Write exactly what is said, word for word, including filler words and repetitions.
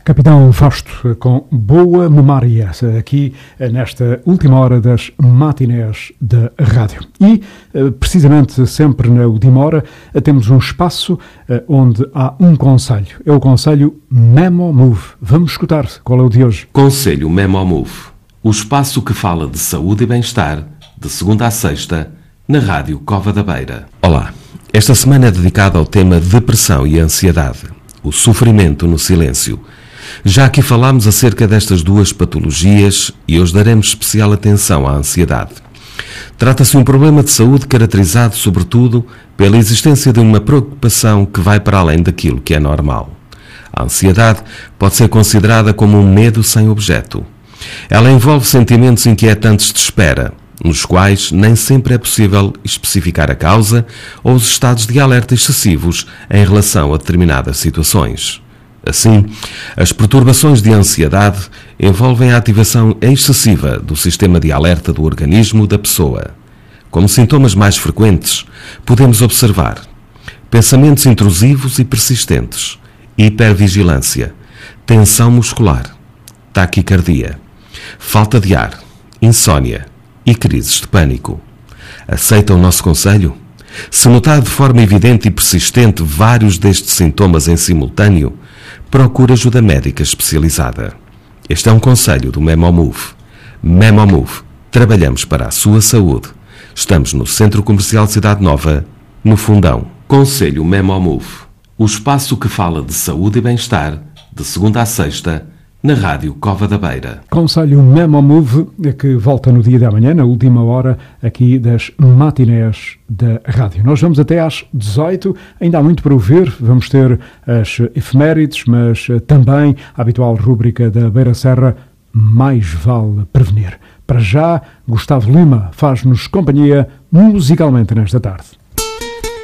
Capitão Fausto, com boa memória, aqui nesta última hora das matinés da rádio. E, precisamente, sempre na última hora, temos um espaço onde há um conselho. É o conselho Memo Move. Vamos escutar qual é o de hoje. Conselho Memo Move. O espaço que fala de saúde e bem-estar, de segunda a sexta, na Rádio Cova da Beira. Olá, esta semana é dedicada ao tema depressão e ansiedade, o sofrimento no silêncio. Já aqui falámos acerca destas duas patologias e hoje daremos especial atenção à ansiedade. Trata-se de um problema de saúde caracterizado, sobretudo, pela existência de uma preocupação que vai para além daquilo que é normal. A ansiedade pode ser considerada como um medo sem objeto. Ela envolve sentimentos inquietantes de espera, nos quais nem sempre é possível especificar a causa ou os estados de alerta excessivos em relação a determinadas situações. Assim, as perturbações de ansiedade envolvem a ativação excessiva do sistema de alerta do organismo da pessoa. Como sintomas mais frequentes, podemos observar pensamentos intrusivos e persistentes, hipervigilância, tensão muscular, taquicardia, falta de ar, insônia e crises de pânico. Aceita o nosso conselho? Se notar de forma evidente e persistente vários destes sintomas em simultâneo, procure ajuda médica especializada. Este é um conselho do Memo Move. Memo Move. Trabalhamos para a sua saúde. Estamos no Centro Comercial Cidade Nova, no Fundão. Conselho Memo Move. O espaço que fala de saúde e bem-estar, de segunda a sexta, na Rádio Cova da Beira. Conselho Memo Move, que volta no dia de amanhã, na última hora, aqui das matinés da rádio. Nós vamos até às dezoito, ainda há muito para ouvir, vamos ter as efemérides, mas também a habitual rúbrica da Beira Serra, Mais Vale Prevenir. Para já, Gustavo Lima faz-nos companhia musicalmente nesta tarde.